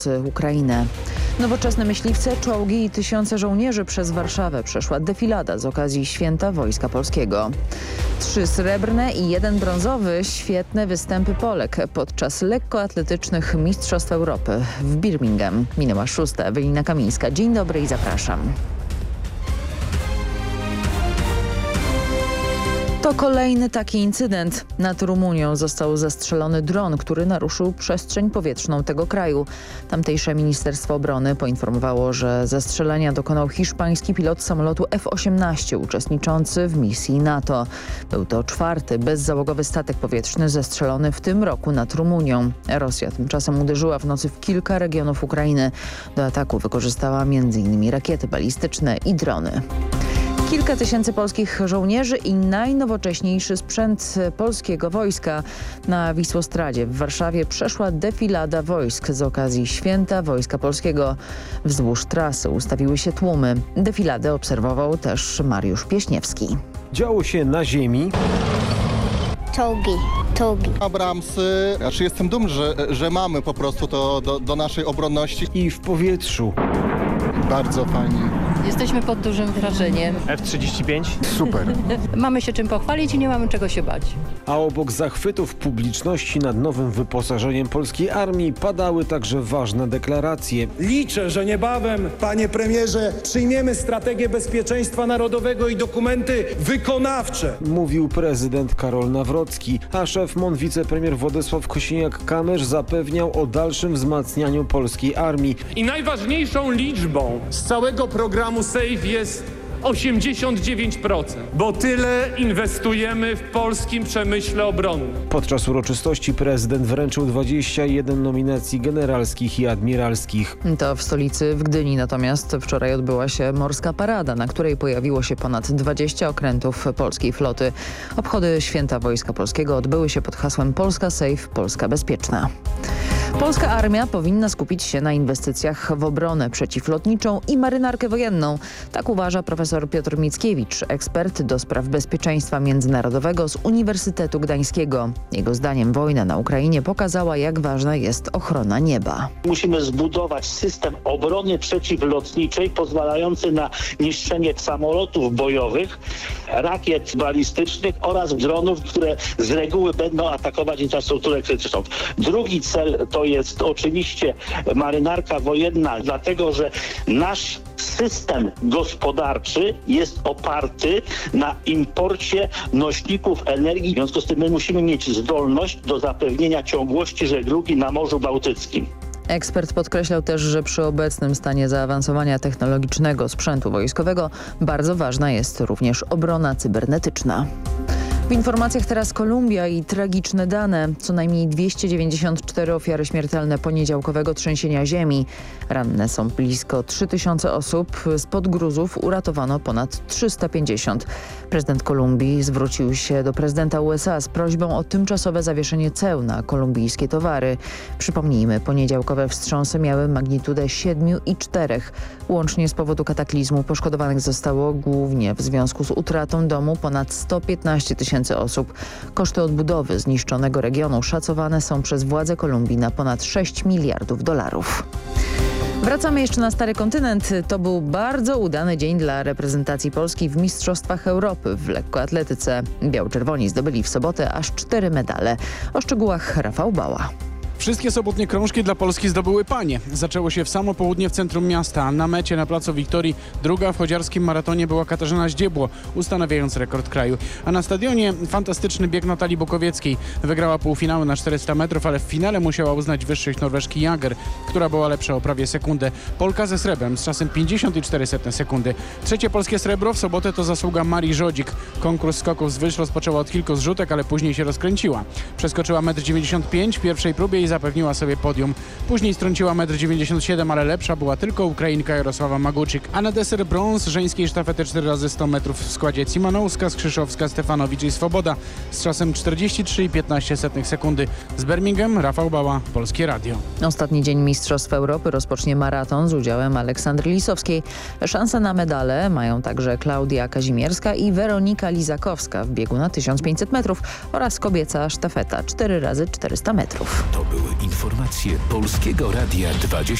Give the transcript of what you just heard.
Ukrainę. Nowoczesne myśliwce, czołgi i tysiące żołnierzy przez Warszawę przeszła defilada z okazji Święta Wojska Polskiego. 3 srebrne i 1 brązowy, świetne występy Polek podczas lekkoatletycznych Mistrzostw Europy w Birmingham. Minęła 6. Ewelina Kamińska. Dzień dobry i zapraszam. To kolejny taki incydent. Nad Rumunią został zestrzelony dron, który naruszył przestrzeń powietrzną tego kraju. Tamtejsze Ministerstwo Obrony poinformowało, że zestrzelenia dokonał hiszpański pilot samolotu F-18 uczestniczący w misji NATO. Był to 4. bezzałogowy statek powietrzny zestrzelony w tym roku nad Rumunią. Rosja tymczasem uderzyła w nocy w kilka regionów Ukrainy. Do ataku wykorzystała m.in. rakiety balistyczne i drony. Kilka tysięcy polskich żołnierzy i najnowocześniejszy sprzęt polskiego wojska. Na Wisłostradzie w Warszawie przeszła defilada wojsk z okazji Święta Wojska Polskiego. Wzdłuż trasy ustawiły się tłumy. Defiladę obserwował też Mariusz Pieśniewski. Działo się na ziemi. Czołgi. Abramsy. Jestem dumny, że mamy po prostu to do naszej obronności. I w powietrzu. Bardzo fajnie. Jesteśmy pod dużym wrażeniem. F-35. Super. Mamy się czym pochwalić i nie mamy czego się bać. A obok zachwytów publiczności nad nowym wyposażeniem polskiej armii padały także ważne deklaracje. Liczę, że niebawem, panie premierze, przyjmiemy strategię bezpieczeństwa narodowego i dokumenty wykonawcze. Mówił prezydent Karol Nawrocki, a szef MON wicepremier Władysław Kosiniak-Kamysz zapewniał o dalszym wzmacnianiu polskiej armii. I najważniejszą liczbą z całego programu SAFE jest 89%, bo tyle inwestujemy w polskim przemyśle obronnym. Podczas uroczystości prezydent wręczył 21 nominacji generalskich i admiralskich. To w stolicy w Gdyni natomiast wczoraj odbyła się morska parada, na której pojawiło się ponad 20 okrętów polskiej floty. Obchody Święta Wojska Polskiego odbyły się pod hasłem Polska Safe, Polska Bezpieczna. Polska armia powinna skupić się na inwestycjach w obronę przeciwlotniczą i marynarkę wojenną. Tak uważa profesor Piotr Mickiewicz, ekspert do spraw bezpieczeństwa międzynarodowego z Uniwersytetu Gdańskiego. Jego zdaniem wojna na Ukrainie pokazała, jak ważna jest ochrona nieba. Musimy zbudować system obrony przeciwlotniczej pozwalający na niszczenie samolotów bojowych, rakiet balistycznych oraz dronów, które z reguły będą atakować infrastrukturę krytyczną. Drugi cel to jest oczywiście marynarka wojenna, dlatego że nasz system gospodarczy jest oparty na imporcie nośników energii. W związku z tym my musimy mieć zdolność do zapewnienia ciągłości żeglugi na Morzu Bałtyckim. Ekspert podkreślał też, że przy obecnym stanie zaawansowania technologicznego sprzętu wojskowego bardzo ważna jest również obrona cybernetyczna. W informacjach teraz Kolumbia i tragiczne dane. Co najmniej 294 ofiary śmiertelne poniedziałkowego trzęsienia ziemi. Ranne są blisko 3000 osób. Spod gruzów uratowano ponad 350. Prezydent Kolumbii zwrócił się do prezydenta USA z prośbą o tymczasowe zawieszenie ceł na kolumbijskie towary. Przypomnijmy, poniedziałkowe wstrząsy miały magnitudę 7,4. Łącznie z powodu kataklizmu poszkodowanych zostało głównie w związku z utratą domu ponad 115 000 osób. Koszty odbudowy zniszczonego regionu szacowane są przez władze Kolumbii na ponad $6 miliardów. Wracamy jeszcze na stary kontynent. To był bardzo udany dzień dla reprezentacji Polski w Mistrzostwach Europy w lekkoatletyce. Biało-czerwoni zdobyli w sobotę aż 4 medale. O szczegółach Rafał Bała. Wszystkie sobotnie krążki dla Polski zdobyły panie. Zaczęło się w samo południe w centrum miasta. Na mecie na Placu Wiktorii druga w chodziarskim maratonie była Katarzyna Zdziebło, ustanawiając rekord kraju. A na stadionie fantastyczny bieg Natalii Bukowieckiej. Wygrała półfinały na 400 metrów, ale w finale musiała uznać wyższość Norweżki Jager, która była lepsza o prawie sekundę. Polka ze srebrem z czasem 54 sekundy. Trzecie polskie srebro w sobotę to zasługa Marii Żodzik. Konkurs skoków z wyż rozpoczęła od kilku zrzutek, ale później się rozkręciła. Przeskoczyła 1,95 m w pierwszej próbie i zapewniła sobie podium. Później strąciła 1,97 m, ale lepsza była tylko Ukrainka Jarosława Maguczyk. A na deser brąz żeńskiej sztafety 4x100 metrów w składzie Cimanowska, Skrzyszowska, Stefanowicz i Swoboda z czasem 43,15 sekundy. Z Birmingham Rafał Bała, Polskie Radio. Ostatni dzień Mistrzostw Europy rozpocznie maraton z udziałem Aleksandry Lisowskiej. Szanse na medale mają także Klaudia Kazimierska i Weronika Lizakowska w biegu na 1500 metrów oraz kobieca sztafeta 4x400 metrów. To był były informacje Polskiego Radia 24.